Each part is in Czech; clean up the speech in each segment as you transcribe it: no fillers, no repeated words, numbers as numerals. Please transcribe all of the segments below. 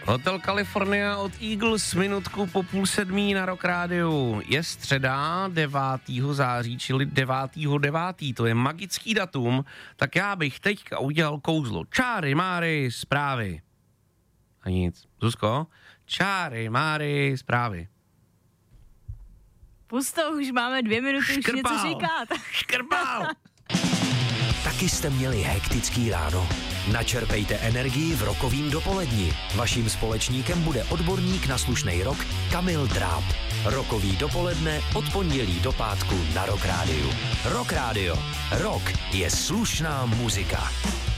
Hotel California od Eagles minutku po 6:30 na Rock Rádiu. Je středa 9. září, čili 9.9. To je magický datum, tak já bych teďka udělal kouzlo. Čáry, máry, zprávy. A nic. Zuzko? Čáry, máry, zprávy. Pusto, už máme 2 minuty, už něco říkat. Škrpal! Taky jste měli hektický ráno? Načerpejte energii v rokovým dopoledni. Vaším společníkem bude odborník na slušnej rock Kamil Dráb. Rokový dopoledne od pondělí do pátku na Rock Rádiu. Rock Rádio. Rock je slušná muzika.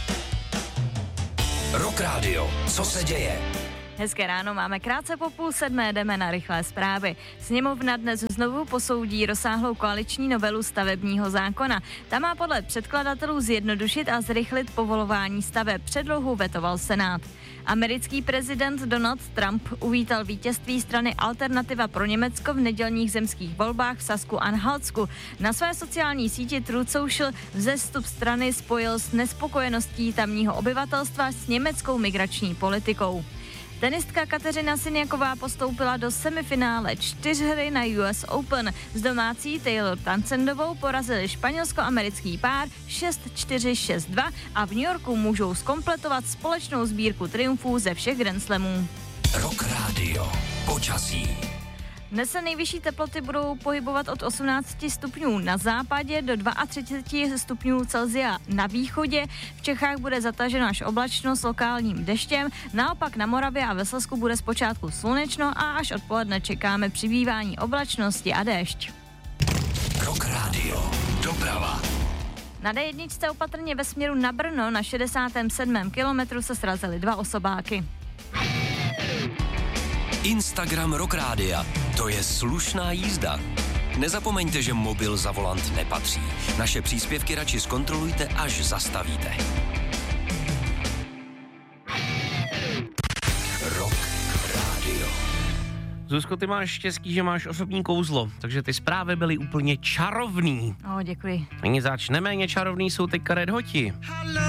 Rock Rádio. Co se děje? Hezké ráno, máme krátce po 6:30, jdeme na rychlé zprávy. Sněmovna dnes znovu posoudí rozsáhlou koaliční novelu stavebního zákona. Ta má podle předkladatelů zjednodušit a zrychlit povolování staveb. Předlohu vetoval Senát. Americký prezident Donald Trump uvítal vítězství strany Alternativa pro Německo v nedělních zemských volbách v Sasku-Anhaltsku. Na své sociální síti Truth Social vzestup strany spojil s nespokojeností tamního obyvatelstva s německou migrační politikou. Tenistka Kateřina Siniaková postoupila do semifinále 4 na US Open. S domácí Taylor Townsendovou porazili španělsko-americký pár 6-4, 6-2 a v New Yorku můžou zkompletovat společnou sbírku triumfů ze všech Grand Slamů. Rock Radio. Počasí. Dnes se nejvyšší teploty budou pohybovat od 18 stupňů na západě do 32 stupňů Celsia na východě. V Čechách bude zataženo až oblačno s lokálním deštěm, naopak na Moravě a ve Slezsku bude zpočátku slunečno a až odpoledne čekáme přibývání oblačnosti a déšť. Rock Radio. Doprava. Na D1 opatrně ve směru na Brno na 67. kilometru se srazily 2 osobáky. Instagram Rock Rádia. To je slušná jízda. Nezapomeňte, že mobil za volant nepatří. Naše příspěvky radši zkontrolujte, až zastavíte. Rock Radio. Zuzko, ty máš štěstí, že máš osobní kouzlo, takže ty zprávy byly úplně čarovný. Děkuji. Není zač, neméně čarovný jsou teďka Red Hoti.